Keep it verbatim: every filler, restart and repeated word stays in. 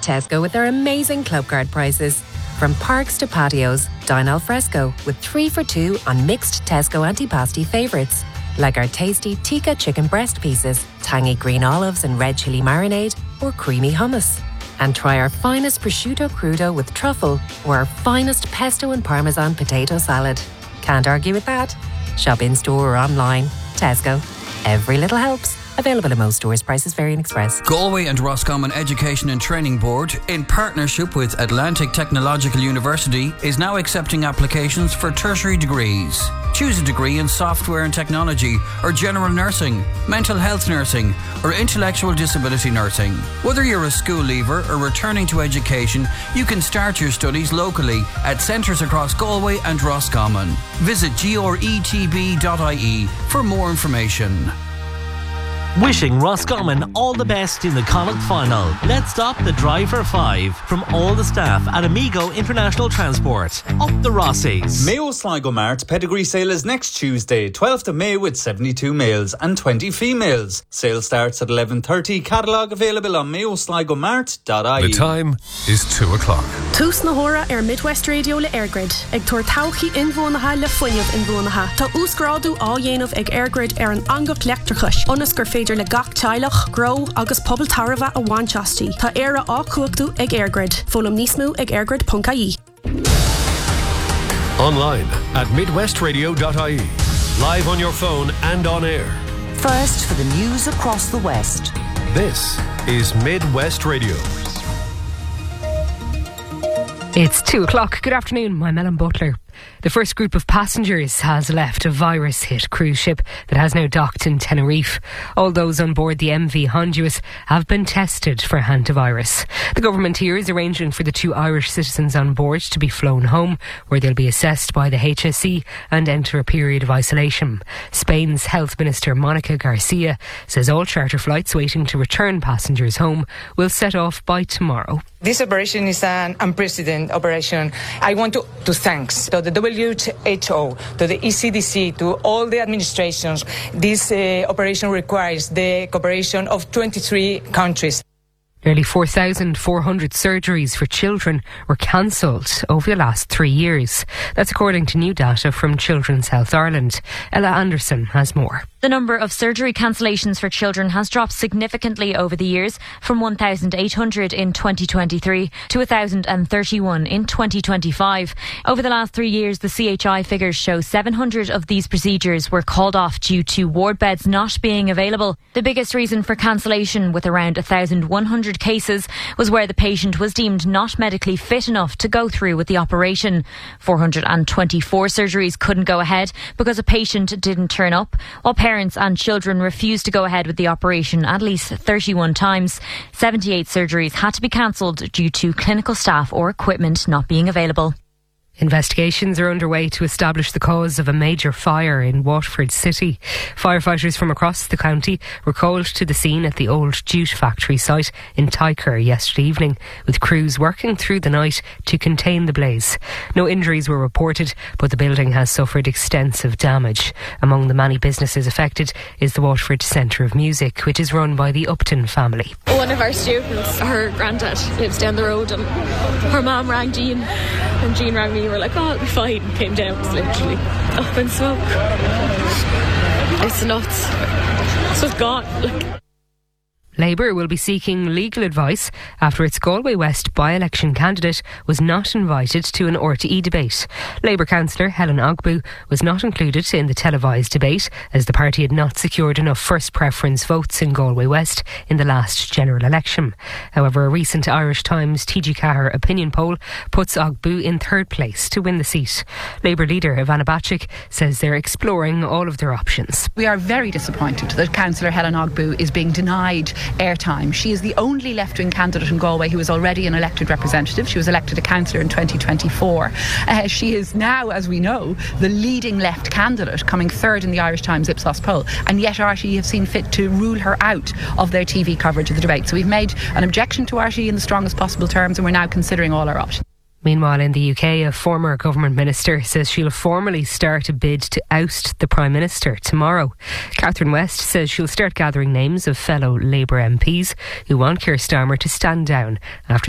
Tesco with their amazing club card prices. From parks to patios, dine al fresco with three for two on mixed Tesco antipasti favourites, like our tasty tikka chicken breast pieces, tangy green olives and red chilli marinade, or creamy hummus. And try our finest prosciutto crudo with truffle or our finest pesto and parmesan potato salad. Can't argue with that. Shop in-store or online. Tesco. Every little helps. Available in most stores. Prices vary in Express. Galway and Roscommon Education and Training Board, in partnership with Atlantic Technological University, is now accepting applications for tertiary degrees. Choose a degree in software and technology, or general nursing, mental health nursing, or intellectual disability nursing. Whether you're a school leaver or returning to education, you can start your studies locally at centres across Galway and Roscommon. Visit g r e t b dot i e for more information. Wishing Roscommon all the best in the Connacht final. Let's stop the drive for five from all the staff at Amigo International Transport. Up the Rossies. Mayo Sligo Mart Pedigree Sale is next Tuesday, twelfth of May, with seventy-two males and twenty females. Sale starts at eleven thirty. Catalogue available on mayo sligo mart dot i e. The time is two o'clock. Tús na hora ar Midwest Radio le Airgrid. Ag tuair tauchi inbhuanacha le fuinneamh inbhuanacha. Tá úsgrádu á dhéanamh ag Airgrid ar an angach leachtarchais. Onas gur féidir le gach teilech, grow agus pobl tarva a bhainteastí. Tá éire á cuachtú ag Airgrid. Fólam níos mó ag airgrid dot i e. Online at midwest radio dot i e. Live on your phone and on air. First for the news across the West. This is Midwest Radio. It's two o'clock. Good afternoon. I'm Ellen Butler. The first group of passengers has left a virus-hit cruise ship that has now docked in Tenerife. All those on board the M V Honduras have been tested for hantavirus. The government here is arranging for the two Irish citizens on board to be flown home, where they'll be assessed by the H S E and enter a period of isolation. Spain's Health Minister Monica Garcia says all charter flights waiting to return passengers home will set off by tomorrow. This operation is an unprecedented operation. I want to, to thank to the W H O, to the E C D C, to all the administrations. This uh, operation requires the cooperation of twenty-three countries. Nearly four thousand four hundred surgeries for children were cancelled over the last three years. That's according to new data from Children's Health Ireland. Ella Anderson has more. The number of surgery cancellations for children has dropped significantly over the years, from one thousand eight hundred in twenty twenty-three to one thousand thirty-one in twenty twenty-five. Over the last three years, the C H I figures show seven hundred of these procedures were called off due to ward beds not being available. The biggest reason for cancellation, with around one thousand one hundred cases, was where the patient was deemed not medically fit enough to go through with the operation. four hundred twenty-four surgeries couldn't go ahead because a patient didn't turn up, while parents and children refused to go ahead with the operation at least thirty-one times. seventy-eight surgeries had to be cancelled due to clinical staff or equipment not being available. Investigations are underway to establish the cause of a major fire in Waterford City. Firefighters from across the county were called to the scene at the old jute factory site in Tyker yesterday evening, with crews working through the night to contain the blaze. No injuries were reported, but the building has suffered extensive damage. Among the many businesses affected is the Waterford Centre of Music, which is run by the Upton family. One of our students, her granddad lives down the road, and her mum rang Jean, and Jean rang me. We were like, oh, it'll be fine. Came down, it was literally up in smoke. It's nuts. So it's gone. Like, Labour will be seeking legal advice after its Galway West by-election candidate was not invited to an R T E debate. Labour councillor Helen Ogbu was not included in the televised debate, as the party had not secured enough first preference votes in Galway West in the last general election. However, a recent Irish Times T G Cahir opinion poll puts Ogbu in third place to win the seat. Labour leader Ivana Bacik says they're exploring all of their options. We are very disappointed that councillor Helen Ogbu is being denied airtime. She is the only left-wing candidate in Galway who is already an elected representative. She was elected a councillor in twenty twenty-four. Uh, she is now, as we know, the leading left candidate, coming third in the Irish Times Ipsos poll, and yet R T E have seen fit to rule her out of their T V coverage of the debate. So we've made an objection to R T E in the strongest possible terms, and we're now considering all our options. Meanwhile, in the U K, a former government minister says she'll formally start a bid to oust the Prime Minister tomorrow. Catherine West says she'll start gathering names of fellow Labour M Ps who want Keir Starmer to stand down after